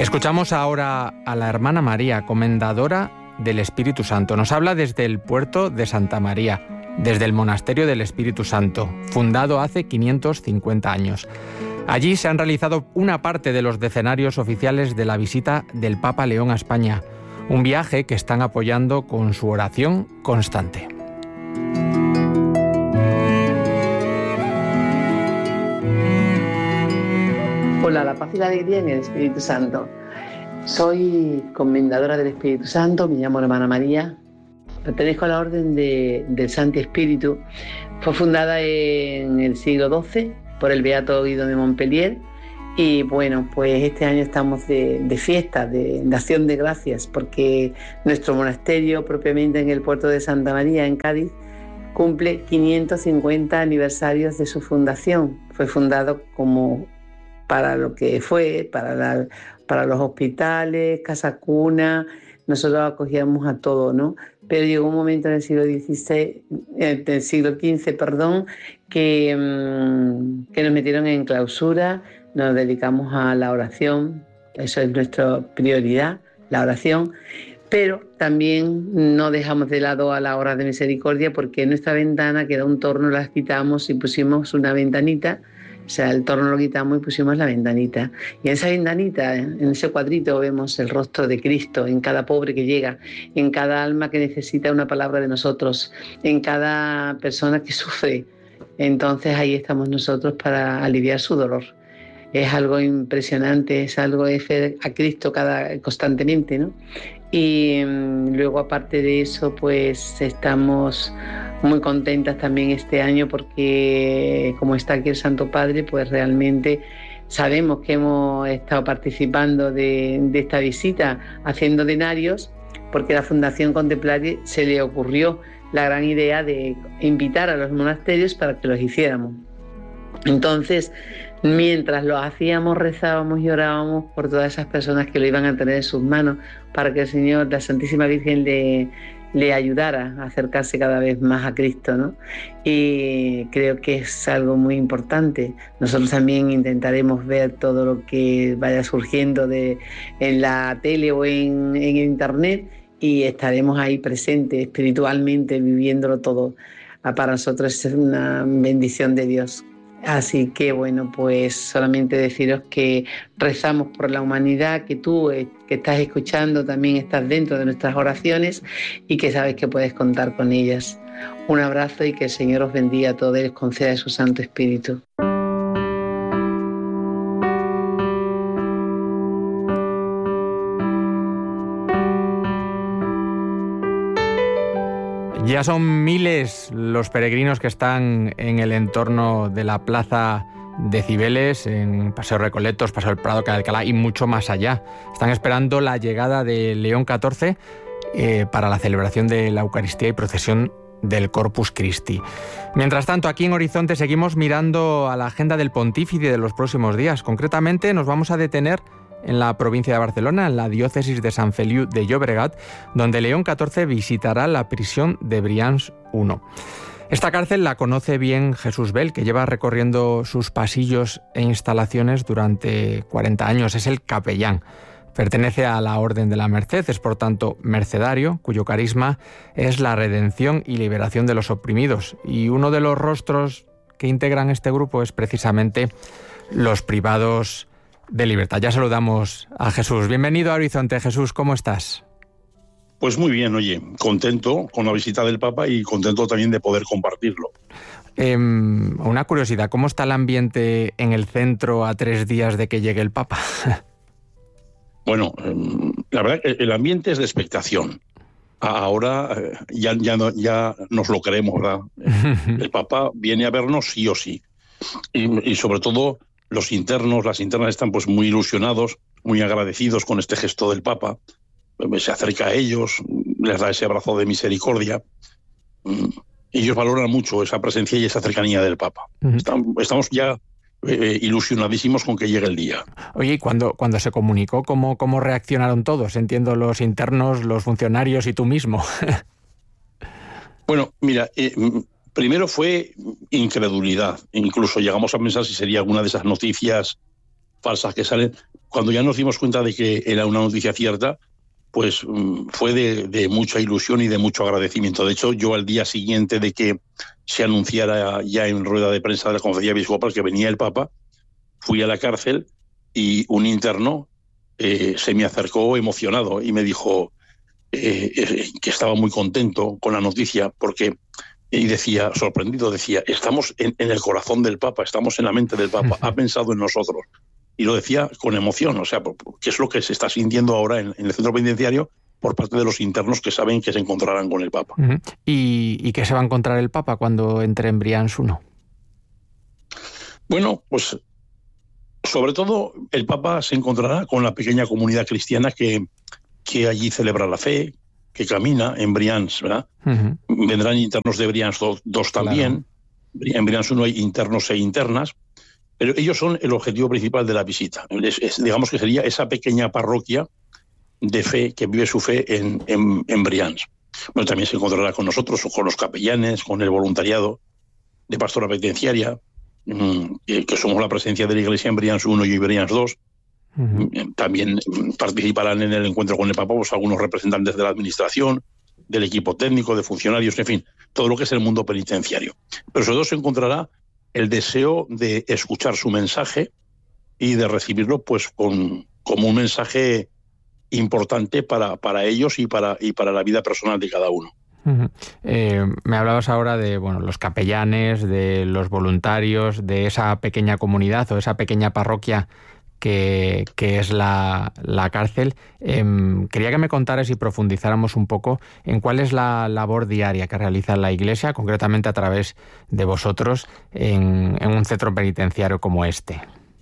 Escuchamos ahora a la hermana María, comendadora del Espíritu Santo. Nos habla desde el puerto de Santa María, desde el Monasterio del Espíritu Santo, fundado hace 550 años. Allí se han realizado una parte de los decenarios oficiales de la visita del Papa León a España, un viaje que están apoyando con su oración constante. Hola, la paz y la alegría en el Espíritu Santo. Soy comendadora del Espíritu Santo, me llamo hermana María, pertenezco a la Orden del Santo Espíritu. Fue fundada en el siglo XII por el Beato Guido de Montpellier y bueno, pues este año estamos de fiesta, de acción de gracias, porque nuestro monasterio, propiamente en el puerto de Santa María, en Cádiz, cumple 550 aniversarios de su fundación. Fue fundado como para lo que fue, para los hospitales, casa cuna, nosotros acogíamos a todo, ¿no? Pero llegó un momento en el siglo XV, que nos metieron en clausura, nos dedicamos a la oración, eso es nuestra prioridad, la oración, pero también no dejamos de lado a la hora de misericordia, porque nuestra ventana, que era un torno, la quitamos y pusimos una ventanita. O sea, el torno lo quitamos y pusimos la ventanita. Y en esa ventanita, en ese cuadrito, vemos el rostro de Cristo en cada pobre que llega, en cada alma que necesita una palabra de nosotros, en cada persona que sufre. Entonces ahí estamos nosotros para aliviar su dolor. Es algo impresionante, es algo de fe a Cristo constantemente, ¿no? Y luego, aparte de eso, pues estamos muy contentas también este año porque, como está aquí el Santo Padre, pues realmente sabemos que hemos estado participando de esta visita haciendo denarios, porque a la Fundación Contemplaria se le ocurrió la gran idea de invitar a los monasterios para que los hiciéramos. Entonces, mientras lo hacíamos, rezábamos y orábamos por todas esas personas que lo iban a tener en sus manos, para que el Señor, la Santísima Virgen, le ayudara a acercarse cada vez más a Cristo, ¿no? Y creo que es algo muy importante. Nosotros también intentaremos ver todo lo que vaya surgiendo en la tele o en internet, y estaremos ahí presentes espiritualmente, viviéndolo todo. Para nosotros es una bendición de Dios. Así que bueno, pues solamente deciros que rezamos por la humanidad, que tú que estás escuchando también estás dentro de nuestras oraciones y que sabes que puedes contar con ellas. Un abrazo y que el Señor os bendiga a todos y les conceda su Santo Espíritu. Ya son miles los peregrinos que están en el entorno de la plaza de Cibeles, en Paseo Recoletos, Paseo del Prado, Calle Alcalá y mucho más allá. Están esperando la llegada de León XIV para la celebración de la Eucaristía y procesión del Corpus Christi. Mientras tanto, aquí en Horizonte seguimos mirando a la agenda del Pontífice de los próximos días. Concretamente, nos vamos a detener en la provincia de Barcelona, en la diócesis de Sant Feliu de Llobregat, donde León XIV visitará la prisión de Brians I. Esta cárcel la conoce bien Jesús Bel, que lleva recorriendo sus pasillos e instalaciones durante 40 años. Es el capellán. Pertenece a la Orden de la Merced, es por tanto mercedario, cuyo carisma es la redención y liberación de los oprimidos. Y uno de los rostros que integran este grupo es precisamente los privados de libertad. Ya saludamos a Jesús. Bienvenido a Horizonte. Jesús, ¿cómo estás? Pues muy bien, oye, contento con la visita del Papa y contento también de poder compartirlo. Una curiosidad, ¿cómo está el ambiente en el centro a 3 días de que llegue el Papa? Bueno, la verdad que el ambiente es de expectación. Ahora ya nos lo creemos, ¿verdad? El Papa viene a vernos sí o sí. Y sobre todo las internas están pues muy ilusionados, muy agradecidos con este gesto del Papa. Se acerca a ellos, les da ese abrazo de misericordia. Ellos valoran mucho esa presencia y esa cercanía del Papa. Estamos ya ilusionadísimos con que llegue el día. Oye, ¿y cuando se comunicó, cómo reaccionaron todos? Entiendo, los internos, los funcionarios y tú mismo. Bueno, mira, primero fue incredulidad. Incluso llegamos a pensar si sería alguna de esas noticias falsas que salen, cuando ya nos dimos cuenta de que era una noticia cierta, pues fue de mucha ilusión y de mucho agradecimiento. De hecho, yo al día siguiente de que se anunciara ya en rueda de prensa de la Conferencia Episcopal que venía el Papa, fui a la cárcel y un interno se me acercó emocionado y me dijo que estaba muy contento con la noticia porque, y decía, sorprendido, decía, estamos en el corazón del Papa, estamos en la mente del Papa, ha pensado en nosotros. Y lo decía con emoción, o sea, que es lo que se está sintiendo ahora en el centro penitenciario por parte de los internos que saben que se encontrarán con el Papa. ¿Y qué se va a encontrar el Papa cuando entre en Brians 1? Bueno, pues sobre todo el Papa se encontrará con la pequeña comunidad cristiana que allí celebra la fe, que camina en Brians, ¿verdad? Vendrán internos de Brians 2 también. Claro. En Brians 1 hay internos e internas, pero ellos son el objetivo principal de la visita. Digamos que sería esa pequeña parroquia de fe que vive su fe en Brians. Bueno, también se encontrará con nosotros, con los capellanes, con el voluntariado de Pastoral Penitenciaria, que somos la presencia de la Iglesia en Brians 1 y Brians 2. También participarán en el encuentro con el Papa pues, algunos representantes de la administración, del equipo técnico, de funcionarios, en fin, todo lo que es el mundo penitenciario. Pero sobre todo se encontrará el deseo de escuchar su mensaje y de recibirlo pues como un mensaje importante para ellos y para la vida personal de cada uno. Me hablabas ahora de los capellanes, de los voluntarios, de esa pequeña comunidad o esa pequeña parroquia que es la cárcel. Quería que me contaras y profundizáramos un poco en cuál es la labor diaria que realiza la Iglesia, concretamente a través de vosotros, en un centro penitenciario como este.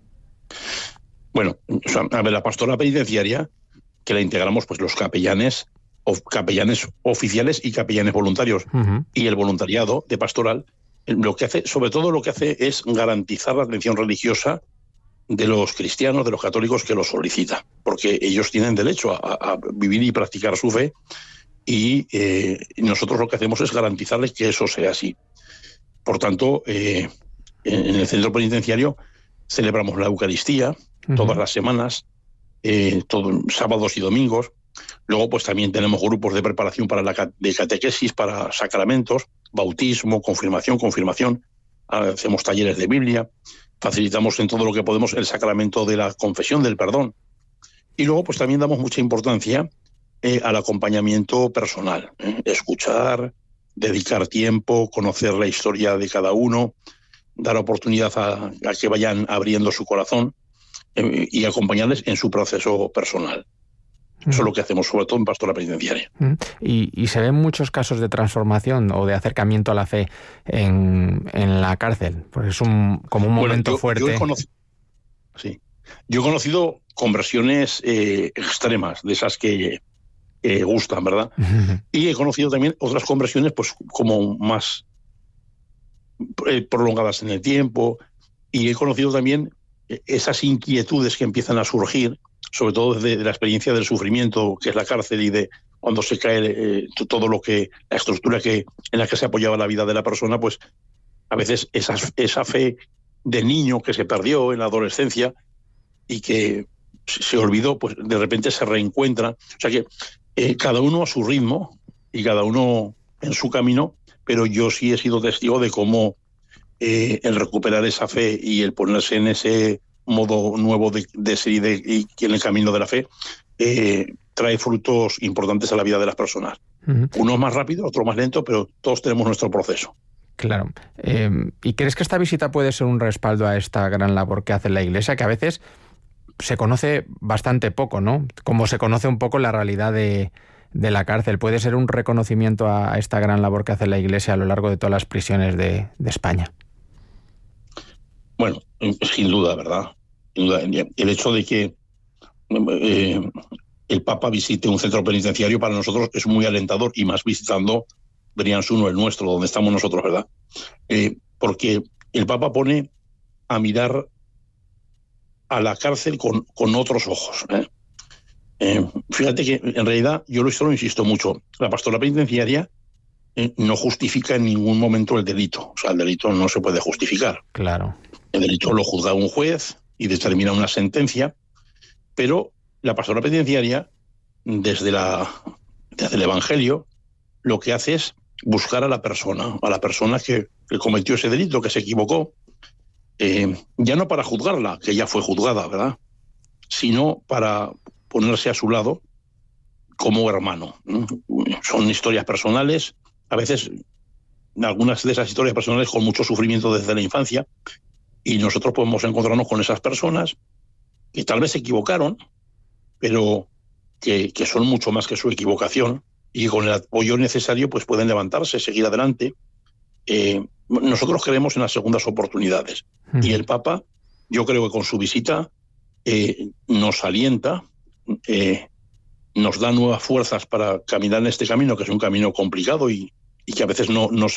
Bueno, a ver, la pastoral penitenciaria, que la integramos pues los capellanes oficiales y capellanes voluntarios, y el voluntariado de pastoral, lo que hace es garantizar la atención religiosa de los cristianos, de los católicos que lo solicitan, porque ellos tienen derecho a vivir y practicar su fe y nosotros lo que hacemos es garantizarles que eso sea así. Por tanto, en el centro penitenciario celebramos la Eucaristía todas las semanas, sábados y domingos. Luego pues también tenemos grupos de preparación de catequesis, para sacramentos, bautismo, confirmación, hacemos talleres de Biblia, facilitamos en todo lo que podemos el sacramento de la confesión, del perdón. Y luego pues también damos mucha importancia al acompañamiento personal, escuchar, dedicar tiempo, conocer la historia de cada uno, dar oportunidad a que vayan abriendo su corazón y acompañarles en su proceso personal. Eso es lo que hacemos, sobre todo en pastoral penitenciaria. ¿Y se ven muchos casos de transformación o de acercamiento a la fe en la cárcel? Porque es como un momento fuerte. Yo he conocido conversiones extremas, de esas que gustan, ¿verdad? Y he conocido también otras conversiones pues como más prolongadas en el tiempo, y he conocido también esas inquietudes que empiezan a surgir, sobre todo desde la experiencia del sufrimiento que es la cárcel y de cuando se cae todo lo que la estructura en la que se apoyaba la vida de la persona, pues a veces esa fe de niño que se perdió en la adolescencia y que se olvidó, pues de repente se reencuentra. O sea que cada uno a su ritmo y cada uno en su camino, pero yo sí he sido testigo de cómo el recuperar esa fe y el ponerse en ese modo nuevo de ser y en el camino de la fe trae frutos importantes a la vida de las personas. Unos más rápido, otros más lento, pero todos tenemos nuestro proceso. Claro. ¿Y crees que esta visita puede ser un respaldo a esta gran labor que hace la Iglesia, que a veces se conoce bastante poco, ¿no? Como se conoce un poco la realidad de la cárcel. ¿Puede ser un reconocimiento a esta gran labor que hace la Iglesia a lo largo de todas las prisiones de España? Bueno, sin duda, ¿verdad? Sin duda. El hecho de que el Papa visite un centro penitenciario para nosotros es muy alentador, y más visitando Brians 1, el nuestro, donde estamos nosotros, ¿verdad? Porque el Papa pone a mirar a la cárcel con otros ojos. Fíjate que en realidad yo lo insisto mucho, la pastoral penitenciaria no justifica en ningún momento el delito. O sea, el delito no se puede justificar. Claro. El delito lo juzga un juez y determina una sentencia, Pero la pastoral penitenciaria, desde el Evangelio, lo que hace es buscar a la persona que cometió ese delito, que se equivocó, ya no para juzgarla, que ya fue juzgada, ¿verdad?, sino para ponerse a su lado como hermano. Son historias personales, a veces algunas de esas historias personales con mucho sufrimiento desde la infancia, y nosotros podemos encontrarnos con esas personas que tal vez se equivocaron, pero que son mucho más que su equivocación, y con el apoyo necesario pues pueden levantarse, seguir adelante. Nosotros creemos en las segundas oportunidades, y el Papa, yo creo que con su visita nos alienta, nos da nuevas fuerzas para caminar en este camino, que es un camino complicado y que a veces no se